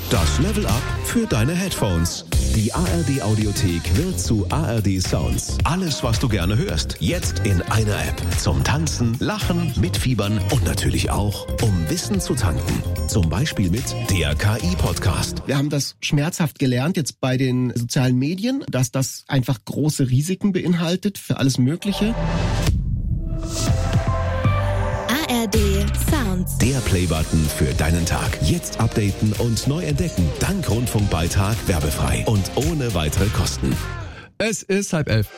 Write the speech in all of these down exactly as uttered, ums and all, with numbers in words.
Das Level Up für deine Headphones. Die A R D Audiothek wird zu A R D Sounds. Alles, was du gerne hörst, jetzt in einer App. Zum Tanzen, Lachen, Mitfiebern und natürlich auch, um Wissen zu tanken. Zum Beispiel mit der K I-Podcast. Wir haben das schmerzhaft gelernt jetzt bei den sozialen Medien, dass das einfach große Risiken beinhaltet für alles Mögliche. A R D Sounds. Der Playbutton für deinen Tag. Jetzt updaten und neu entdecken. Dank Rundfunkbeitrag werbefrei und ohne weitere Kosten. Es ist halb elf.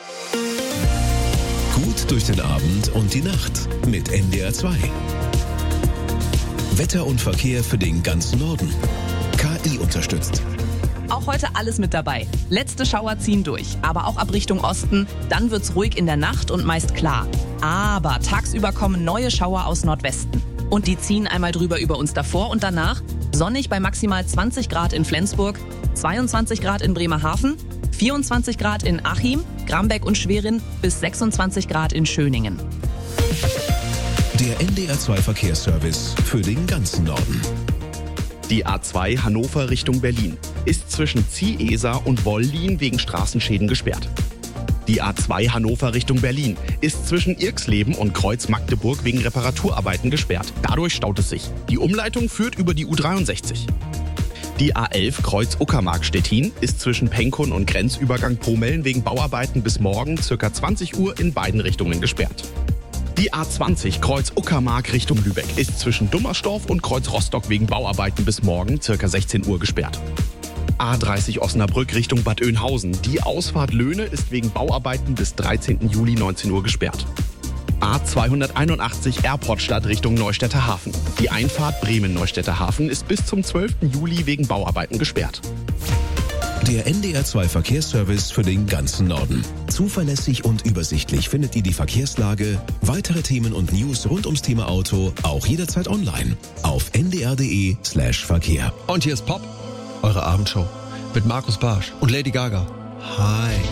Gut durch den Abend und die Nacht mit N D R zwei. Wetter und Verkehr für den ganzen Norden. K I unterstützt. Auch heute alles mit dabei. Letzte Schauer ziehen durch, aber auch ab Richtung Osten. Dann wird's ruhig in der Nacht und meist klar. Aber tagsüber kommen neue Schauer aus Nordwesten. Und die ziehen einmal drüber über uns davor und danach. Sonnig bei maximal zwanzig Grad in Flensburg, zweiundzwanzig Grad in Bremerhaven, vierundzwanzig Grad in Achim, Grambeck und Schwerin bis sechsundzwanzig Grad in Schöningen. Der N D R zwei Verkehrsservice für den ganzen Norden. Die A zwei Hannover Richtung Berlin ist zwischen Zieheser und Wollin wegen Straßenschäden gesperrt. Die A zwei Hannover Richtung Berlin ist zwischen Irxleben und Kreuz Magdeburg wegen Reparaturarbeiten gesperrt. Dadurch staut es sich. Die Umleitung führt über die U dreiundsechzig. Die A elf Kreuz Uckermark-Stettin ist zwischen Penkun und Grenzübergang Pomellen wegen Bauarbeiten bis morgen ca. zwanzig Uhr in beiden Richtungen gesperrt. Die A zwanzig Kreuz Uckermark Richtung Lübeck ist zwischen Dummersdorf und Kreuz Rostock wegen Bauarbeiten bis morgen ca. sechzehn Uhr gesperrt. A dreißig Osnabrück Richtung Bad Oeynhausen. Die Ausfahrt Löhne ist wegen Bauarbeiten bis dreizehnten Juli neunzehn Uhr gesperrt. A zweihunderteinundachtzig Airportstadt Richtung Neustädter Hafen. Die Einfahrt Bremen-Neustädter Hafen ist bis zum zwölften Juli wegen Bauarbeiten gesperrt. Der N D R zwei Verkehrsservice für den ganzen Norden. Zuverlässig und übersichtlich findet ihr die Verkehrslage, weitere Themen und News rund ums Thema Auto auch jederzeit online auf n d r punkt d e slash Verkehr. Und hier ist Pop, eure Abendshow mit Markus Barsch und Lady Gaga. Hi.